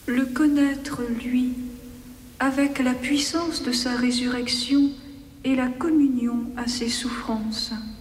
le connaître, lui, avec la puissance de sa résurrection et la communion à ses souffrances.